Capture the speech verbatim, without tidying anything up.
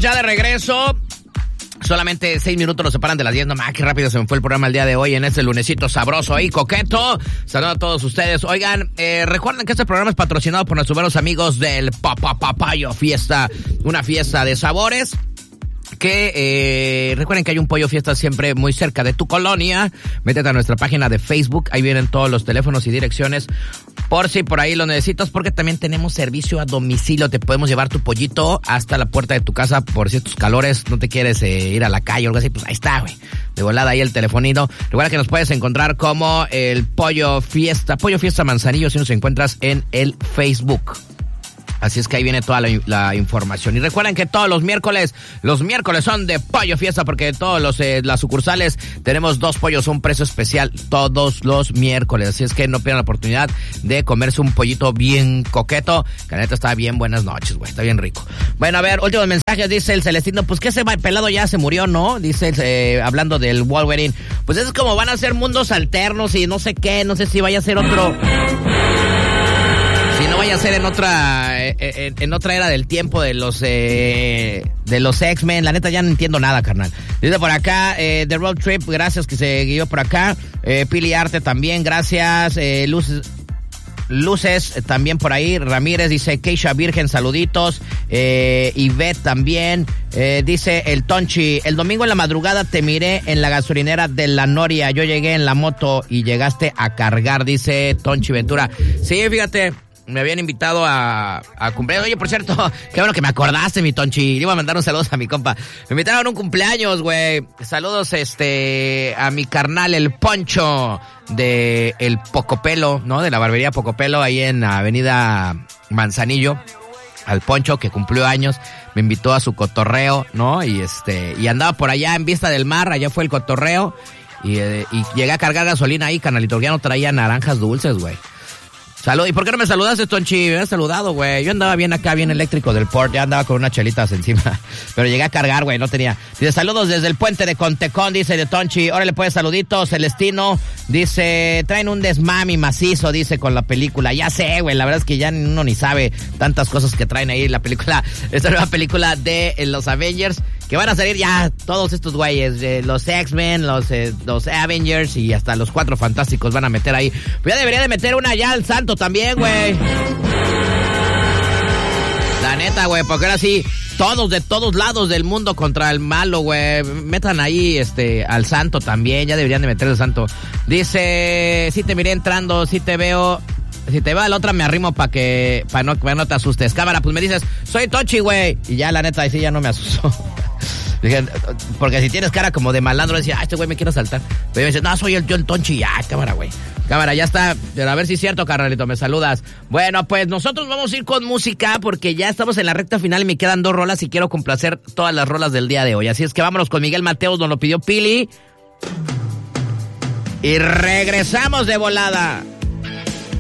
ya de regreso. Solamente seis minutos nos separan de las diez. No más, qué rápido se me fue el programa el día de hoy en este lunesito sabroso y coqueto. Saludos a todos ustedes. Oigan, eh, recuerden que este programa es patrocinado por nuestros buenos amigos del Papapapayo Fiesta. Una fiesta de sabores. Que eh, recuerden que hay un pollo fiesta siempre muy cerca de tu colonia. Métete a nuestra página de Facebook, ahí vienen todos los teléfonos y direcciones por si por ahí lo necesitas, porque también tenemos servicio a domicilio. Te podemos llevar tu pollito hasta la puerta de tu casa por si estos calores no te quieres eh, ir a la calle o algo así, pues ahí está, güey. De volada ahí el telefonito. Recuerda que nos puedes encontrar como el Pollo Fiesta, Pollo Fiesta Manzanillo, si nos encuentras en el Facebook. Así es que ahí viene toda la, la información. Y recuerden que todos los miércoles, los miércoles son de Pollo Fiesta, porque todos los eh, las sucursales tenemos dos pollos a un precio especial todos los miércoles. Así es que no pierdan la oportunidad de comerse un pollito bien coqueto. Que la neta está bien, buenas noches, güey, está bien rico. Bueno, a ver, últimos mensajes, dice el Celestino, pues que ese pelado ya se murió, ¿no? Dice, eh, hablando del Wolverine. Pues es como van a ser mundos alternos y no sé qué, no sé si vaya a ser otro... Si no vaya a ser en otra en, en otra era del tiempo de los eh, de los X-Men. La neta ya no entiendo nada, carnal. Dice por acá, eh, The Road Trip, gracias que se guió por acá. Eh, Pili Arte también, gracias. Eh, Luces, Luces eh, también por ahí. Ramírez dice, Keisha Virgen, saluditos. Eh, Ivette también. Eh, dice el Tonchi, el domingo en la madrugada te miré en la gasolinera de La Noria. Yo llegué en la moto y llegaste a cargar, dice Tonchi Ventura. Sí, fíjate. Me habían invitado a, a cumpleaños. Oye, por cierto, qué bueno que me acordaste, mi Tonchi. Le iba a mandar un saludo a mi compa. Me invitaron a un cumpleaños, güey. Saludos, este, a mi carnal, el Poncho, de el Pocopelo, ¿no? De la barbería Pocopelo, ahí en Avenida Manzanillo. Al Poncho, que cumplió años. Me invitó a su cotorreo, ¿no? Y este, y andaba por allá en Vista del Mar. Allá fue el cotorreo. Y, eh, y llegué a cargar gasolina ahí, carnalito. Ya no traía naranjas dulces, güey. Salud. ¿Y por qué no me saludaste, Tonchi? Me hubieras saludado, güey. Yo andaba bien acá, bien eléctrico del port. Ya andaba con unas chelitas encima. Pero llegué a cargar, güey. No tenía. Dice, saludos desde el puente de Contecón, dice de Tonchi. Órale, pues, saluditos. Celestino dice, traen un desmami macizo, dice, con la película. Ya sé, güey. La verdad es que ya uno ni sabe tantas cosas que traen ahí la película. Esta nueva película de eh, los Avengers. Que van a salir ya todos estos güeyes, eh, los X-Men, los, eh, los Avengers y hasta los Cuatro Fantásticos van a meter ahí. Pues ya debería de meter una ya al Santo también, güey. La neta, güey, porque ahora sí, todos de todos lados del mundo contra el malo, güey. Metan ahí este al Santo también, ya deberían de meter al Santo. Dice, sí te miré entrando, sí te veo... Si te va a la otra me arrimo para que para no, pa no te asustes. Cámara, pues me dices, soy Tochi, güey. Y ya la neta, ahí sí ya no me asustó. Dije, porque si tienes cara como de malandro, decía, ah, este güey me quiere saltar. Pero me dice, no, soy el, yo el Tonchi. Ya, cámara, güey. Cámara, ya está. A ver si es cierto, carnalito, me saludas. Bueno, pues nosotros vamos a ir con música porque ya estamos en la recta final y me quedan dos rolas y quiero complacer todas las rolas del día de hoy. Así es que vámonos con Miguel Mateos, nos lo pidió Pili. Y regresamos de volada.